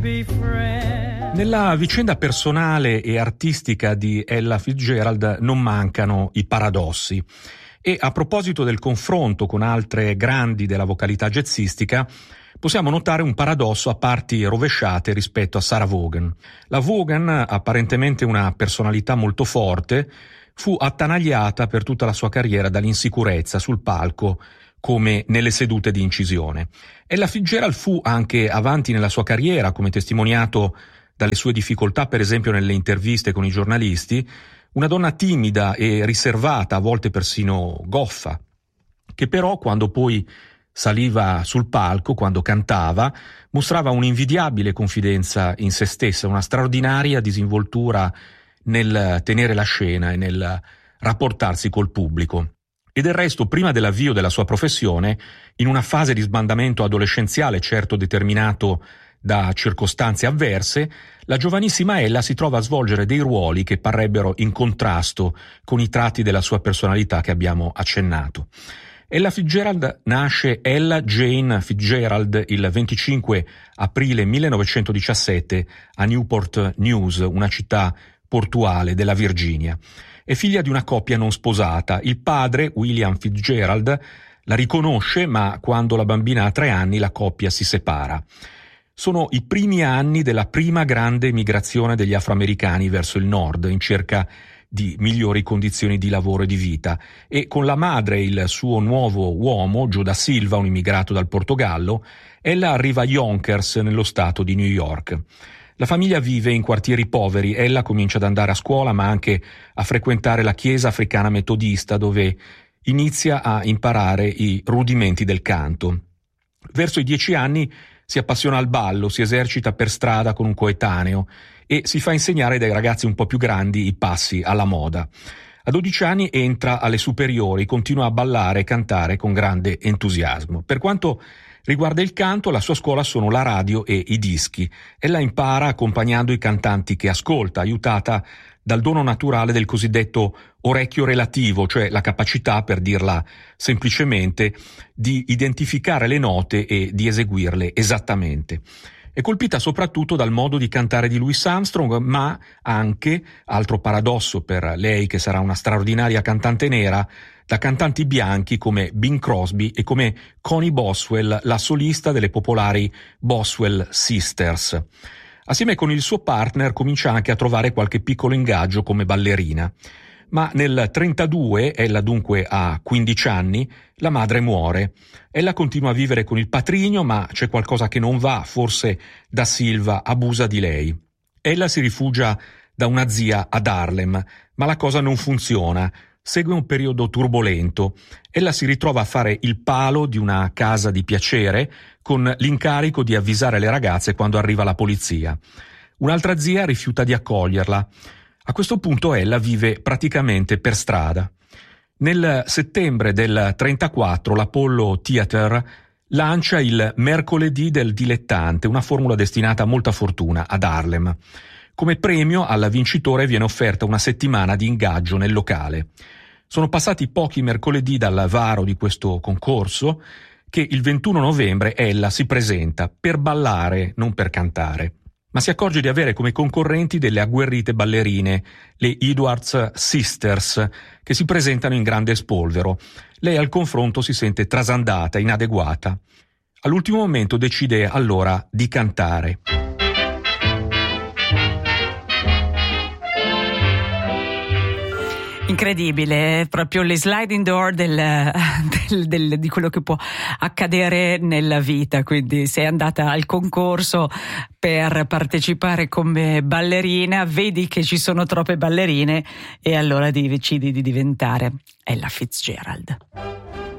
Nella vicenda personale e artistica di Ella Fitzgerald non mancano i paradossi. E a proposito del confronto con altre grandi della vocalità jazzistica, possiamo notare un paradosso a parti rovesciate rispetto a Sarah Vaughan. La Vaughan, apparentemente una personalità molto forte, fu attanagliata per tutta la sua carriera dall'insicurezza sul palco, come nelle sedute di incisione. Ella Fitzgerald fu anche avanti nella sua carriera, come testimoniato dalle sue difficoltà, per esempio nelle interviste con i giornalisti, una donna timida e riservata, a volte persino goffa, che però quando poi saliva sul palco, quando cantava, mostrava un'invidiabile confidenza in se stessa, una straordinaria disinvoltura nel tenere la scena e nel rapportarsi col pubblico. E del resto, prima dell'avvio della sua professione, in una fase di sbandamento adolescenziale certo determinato da circostanze avverse, la giovanissima Ella si trova a svolgere dei ruoli che parrebbero in contrasto con i tratti della sua personalità che abbiamo accennato. Ella Fitzgerald nasce Ella Jane Fitzgerald il 25 aprile 1917 a Newport News, una città portuale della Virginia. È figlia di una coppia non sposata. Il padre, William Fitzgerald, la riconosce, ma quando la bambina ha 3 anni la coppia si separa. Sono i primi anni della prima grande migrazione degli afroamericani verso il nord, in cerca di migliori condizioni di lavoro e di vita, e con la madre e il suo nuovo uomo, Joe da Silva, un immigrato dal Portogallo, ella arriva a Yonkers, nello stato di New York. La famiglia vive in quartieri poveri. Ella comincia ad andare a scuola, ma anche a frequentare la chiesa africana metodista, dove inizia a imparare i rudimenti del canto. Verso i 10 anni si appassiona al ballo, si esercita per strada con un coetaneo e si fa insegnare dai ragazzi un po' più grandi i passi alla moda. A 12 anni entra alle superiori, continua a ballare e cantare con grande entusiasmo. Per quanto riguarda il canto, la sua scuola sono la radio e i dischi. Ella impara accompagnando i cantanti che ascolta, aiutata dal dono naturale del cosiddetto orecchio relativo, cioè la capacità, per dirla semplicemente, di identificare le note e di eseguirle esattamente. È colpita soprattutto dal modo di cantare di Louis Armstrong, ma anche, altro paradosso per lei che sarà una straordinaria cantante nera, da cantanti bianchi come Bing Crosby e come Connie Boswell, la solista delle popolari Boswell Sisters. Assieme con il suo partner comincia anche a trovare qualche piccolo ingaggio come ballerina. Ma nel 1932, ella dunque ha 15 anni, la madre muore. Ella continua a vivere con il patrigno, ma c'è qualcosa che non va, forse da Silva abusa di lei. Ella si rifugia da una zia ad Harlem, ma la cosa non funziona. Segue un periodo turbolento. Ella si ritrova a fare il palo di una casa di piacere con l'incarico di avvisare le ragazze quando arriva la polizia. Un'altra zia rifiuta di accoglierla. A questo punto ella vive praticamente per strada. Nel settembre del 1934 l'Apollo Theater lancia il Mercoledì del Dilettante, una formula destinata a molta fortuna ad Harlem. Come premio al vincitore viene offerta una settimana di ingaggio nel locale. Sono passati pochi mercoledì dal varo di questo concorso che il 21 novembre ella si presenta per ballare, non per cantare. Ma si accorge di avere come concorrenti delle agguerrite ballerine, le Edwards Sisters, che si presentano in grande spolvero. Lei al confronto si sente trasandata, inadeguata. All'ultimo momento decide allora di cantare. Incredibile, proprio le sliding door di quello che può accadere nella vita. Quindi sei andata al concorso per partecipare come ballerina, vedi che ci sono troppe ballerine e allora decidi di diventare Ella Fitzgerald.